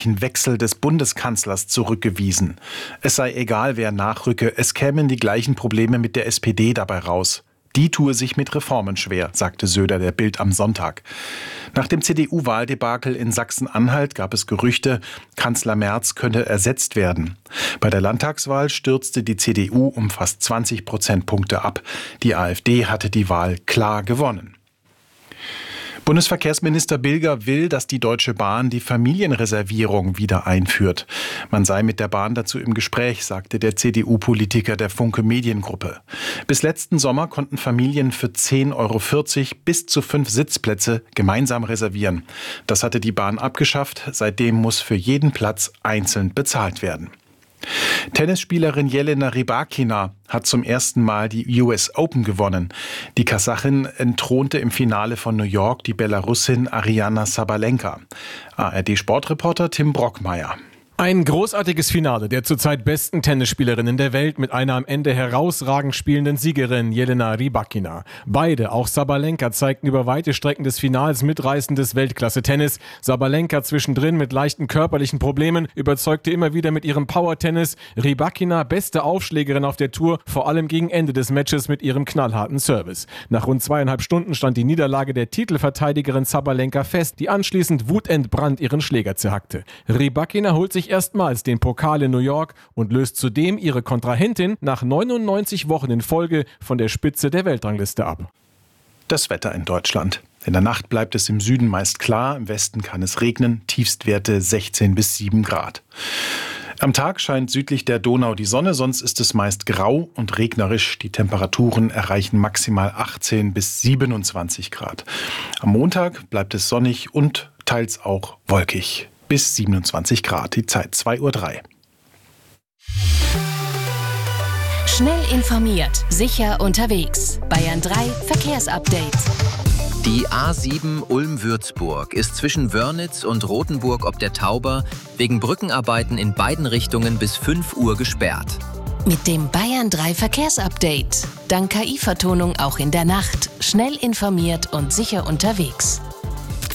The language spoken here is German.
Wechsel des Bundeskanzlers zurückgewiesen. Es sei egal, wer nachrücke, es kämen die gleichen Probleme mit der SPD dabei raus. Die tue sich mit Reformen schwer, sagte Söder der Bild am Sonntag. Nach dem CDU-Wahldebakel in Sachsen-Anhalt gab es Gerüchte, Kanzler Merz könnte ersetzt werden. Bei der Landtagswahl stürzte die CDU um fast 20 Prozentpunkte ab. Die AfD hatte die Wahl klar gewonnen. Bundesverkehrsminister Bilger will, dass die Deutsche Bahn die Familienreservierung wieder einführt. Man sei mit der Bahn dazu im Gespräch, sagte der CDU-Politiker der Funke Mediengruppe. Bis letzten Sommer konnten Familien für 10,40 € bis zu 5 Sitzplätze gemeinsam reservieren. Das hatte die Bahn abgeschafft. Seitdem muss für jeden Platz einzeln bezahlt werden. Tennisspielerin Jelena Rybakina hat zum ersten Mal die US Open gewonnen. Die Kasachin entthronte im Finale von New York die Belarusin Aryna Sabalenka. ARD-Sportreporter Tim Brockmeier. Ein großartiges Finale der zurzeit besten Tennisspielerinnen der Welt mit einer am Ende herausragend spielenden Siegerin Jelena Rybakina. Beide, auch Sabalenka, zeigten über weite Strecken des Finals mitreißendes Weltklasse-Tennis. Sabalenka zwischendrin mit leichten körperlichen Problemen, überzeugte immer wieder mit ihrem Power-Tennis. Rybakina, beste Aufschlägerin auf der Tour, vor allem gegen Ende des Matches mit ihrem knallharten Service. Nach rund 2,5 Stunden stand die Niederlage der Titelverteidigerin Sabalenka fest, die anschließend wutentbrannt ihren Schläger zerhackte. Rybakina holt sich erstmals den Pokal in New York und löst zudem ihre Kontrahentin nach 99 Wochen in Folge von der Spitze der Weltrangliste ab. Das Wetter in Deutschland. In der Nacht bleibt es im Süden meist klar, im Westen kann es regnen, Tiefstwerte 16 bis 7 Grad. Am Tag scheint südlich der Donau die Sonne, sonst ist es meist grau und regnerisch. Die Temperaturen erreichen maximal 18 bis 27 Grad. Am Montag bleibt es sonnig und teils auch wolkig. Bis 27 Grad, die Zeit 2:03 Uhr. Schnell informiert, sicher unterwegs. Bayern 3 Verkehrsupdate. Die A7 Ulm-Würzburg ist zwischen Wörnitz und Rothenburg ob der Tauber wegen Brückenarbeiten in beiden Richtungen bis 5 Uhr gesperrt. Mit dem Bayern 3 Verkehrsupdate. Dank KI-Vertonung auch in der Nacht. Schnell informiert und sicher unterwegs.